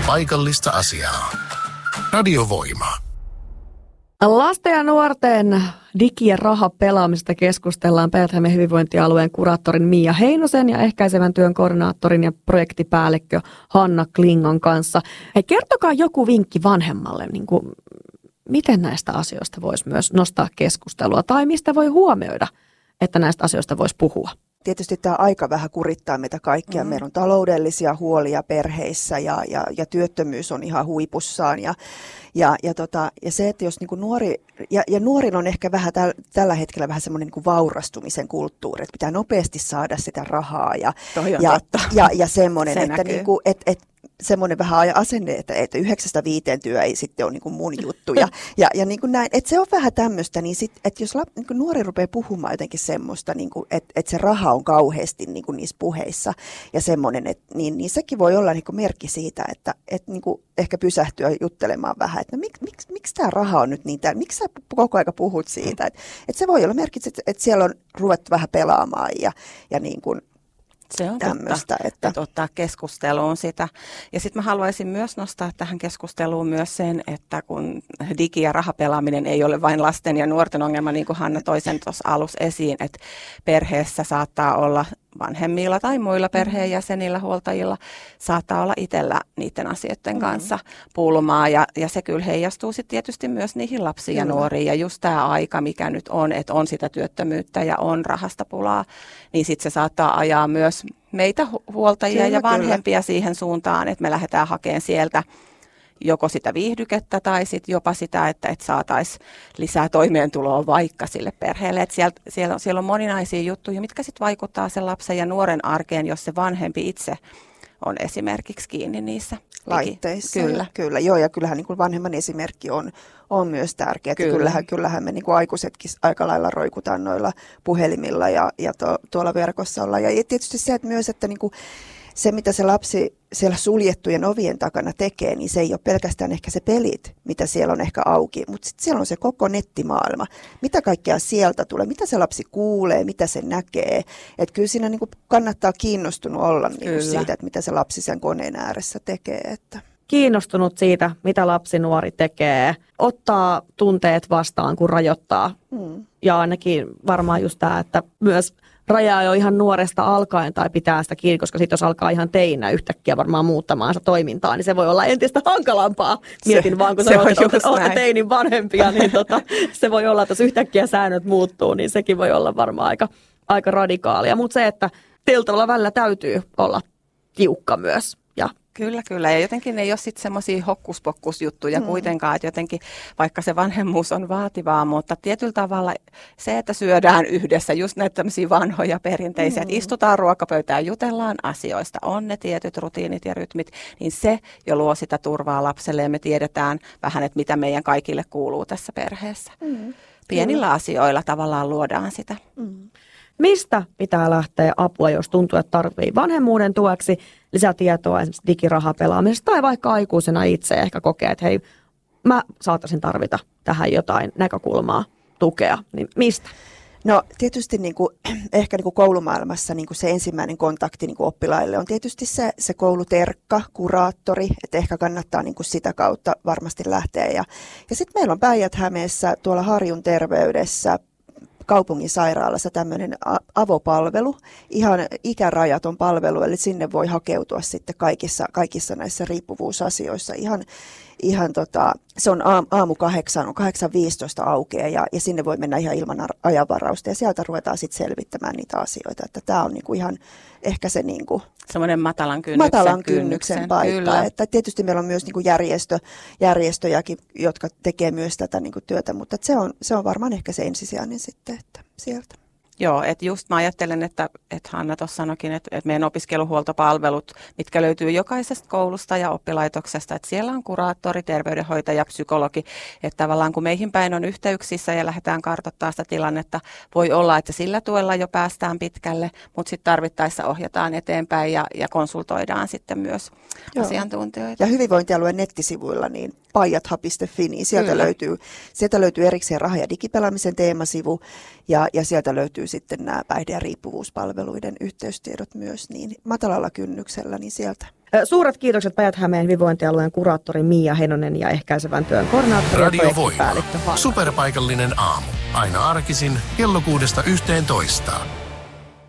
paikallista asiaa. Radiovoima. Lasten ja nuorten digi- ja rahapelaamisesta keskustellaan Päijät-Hämeen hyvinvointialueen kuraattorin Mia Heinosen ja ehkäisevän työn koordinaattorin ja projektipäällikkö Hanna Klingon kanssa. Hei, kertokaa joku vinkki vanhemmalle, miten näistä asioista voisi myös nostaa keskustelua tai mistä voi huomioida, että näistä asioista voisi puhua. Tietysti tämä aika vähän kurittaa meitä kaikkia. Meillä on taloudellisia huolia perheissä ja työttömyys on ihan huipussaan. Ja se, että jos niinku nuorilla on ehkä vähän tällä hetkellä vähän semmoinen niinku vaurastumisen kulttuuri, että pitää nopeasti saada sitä rahaa ja semmoinen, se että niinku, semmoinen vähän asenne, että 9-5 työ ei sitten ole niinku mun juttu. Ja niin kuin näin, että se on vähän tämmöistä, niin sit, että jos niin nuori rupeaa puhumaan jotenkin semmoista, niin että se raha on kauheasti niin kuin niissä puheissa ja semmoinen, niin sekin voi olla niin kuin merkki siitä, että niin kuin ehkä pysähtyä juttelemaan vähän, että miksi tämä raha on nyt niin täällä, miksi sä koko ajan puhut siitä, että se voi olla merkki, että siellä on ruvettu vähän pelaamaan ja niin kuin se on totta, että ottaa keskusteluun sitä. Ja sitten mä haluaisin myös nostaa tähän keskusteluun myös sen, että kun digi- ja rahapelaaminen ei ole vain lasten ja nuorten ongelma, niin kuin Hanna toi sen tuossa alussa esiin, että perheessä saattaa olla vanhemmilla tai muilla perheenjäsenillä, huoltajilla, saattaa olla itsellä niiden asioiden kanssa pulmaa. Ja se kyllä heijastuu sitten tietysti myös niihin lapsiin ja nuoriin. Ja just tämä aika, mikä nyt on, että on sitä työttömyyttä ja on rahasta pulaa, niin sitten se saattaa ajaa myös meitä huoltajia ja vanhempia siihen suuntaan, että me lähdetään hakemaan sieltä joko sitä viihdykettä tai sitten jopa sitä, että saataisiin lisää toimeentuloa vaikka sille perheelle. Että siellä on moninaisia juttuja, mitkä sitten vaikuttaa sen lapsen ja nuoren arkeen, jos se vanhempi itse on esimerkiksi kiinni niissä laitteissa. Kyllä. Joo, ja kyllähän niin kuin vanhemman esimerkki on myös tärkeä. Kyllähän me niin kuin aikuisetkin aika lailla roikutaan noilla puhelimilla ja tuolla verkossa ollaan. Ja tietysti se, että myös, että niin kuin se, mitä se lapsi siellä suljettujen ovien takana tekee, niin se ei ole pelkästään ehkä se pelit, mitä siellä on ehkä auki, mutta sitten siellä on se koko nettimaailma. Mitä kaikkea sieltä tulee, mitä se lapsi kuulee, mitä se näkee. Että kyllä siinä niin kuin kannattaa kiinnostunut olla niin kuin siitä, että mitä se lapsi sen koneen ääressä tekee. Että. Kiinnostunut siitä, mitä lapsi nuori tekee, ottaa tunteet vastaan, kun rajoittaa. Ja ainakin varmaan just tämä, että myös rajaa jo ihan nuoresta alkaen tai pitää sitä kiinni, koska sitten jos alkaa ihan teinä yhtäkkiä varmaan muuttamaan sitä toimintaa, niin se voi olla entistä hankalampaa. Mietin vaan, kun olette teinin vanhempia, niin se voi olla, että jos yhtäkkiä säännöt muuttuu, niin sekin voi olla varmaan aika radikaalia. Mutta se, että tietyllä tavalla välillä täytyy olla tiukka myös. Kyllä. Ja jotenkin ei ole sitten semmoisia hokkuspokkusjuttuja kuitenkaan, että jotenkin vaikka se vanhemmuus on vaativaa, mutta tietyllä tavalla se, että syödään yhdessä just näitä tämmöisiä vanhoja perinteisiä, että istutaan ruokapöytään, jutellaan asioista, on ne tietyt rutiinit ja rytmit, niin se jo luo sitä turvaa lapselle ja me tiedetään vähän, että mitä meidän kaikille kuuluu tässä perheessä. Pienillä asioilla tavallaan luodaan sitä. Mistä pitää lähteä apua, jos tuntuu, että tarvitsee vanhemmuuden tueksi lisätietoa esimerkiksi digirahapelaamisesta tai vaikka aikuisena itse ehkä kokee, että hei, mä saattaisin tarvita tähän jotain näkökulmaa, tukea, niin mistä? No tietysti ehkä koulumaailmassa se ensimmäinen kontakti oppilaille on tietysti se kouluterkka, kuraattori, että ehkä kannattaa sitä kautta varmasti lähteä. Ja sitten meillä on Päijät-Hämeessä tuolla Harjun terveydessä kaupungin sairaalassa tämmöinen avopalvelu, ihan ikärajaton palvelu, eli sinne voi hakeutua sitten kaikissa näissä riippuvuusasioissa. Se on aamu 8, on 8.15 aukeaa ja sinne voi mennä ihan ilman ajanvarausta ja sieltä ruvetaan sitten selvittämään niitä asioita, että tämä on ihan ehkä se semmoinen matalan kynnyksen paikka. Kyllä. Että tietysti meillä on myös järjestöjäkin, jotka tekee myös tätä työtä, mutta se on varmaan ehkä se ensisijainen sitten, että sieltä. Joo, että just mä ajattelen, että Hanna tuossa sanoikin, että meidän opiskeluhuoltopalvelut, mitkä löytyy jokaisesta koulusta ja oppilaitoksesta, että siellä on kuraattori, terveydenhoitaja, psykologi, että tavallaan kun meihin päin on yhteyksissä ja lähdetään kartoittamaan sitä tilannetta, voi olla, että sillä tuella jo päästään pitkälle, mutta sitten tarvittaessa ohjataan eteenpäin ja konsultoidaan sitten myös asiantuntijoita. Ja hyvinvointialueen nettisivuilla niin paijatha.fi, niin sieltä löytyy erikseen raha- ja digipelaamisen teemasivu ja sieltä löytyy sitten nämä päihde- ja riippuvuuspalveluiden yhteystiedot myös niin matalalla kynnyksellä, niin sieltä. Suuret kiitokset Päijät-Hämeen hyvinvointialueen kuraattori Mia Heinonen ja ehkäisevän työn koordinaattori ja projektipäällikkö Hanna. Superpaikallinen aamu. Aina arkisin kello 6–11.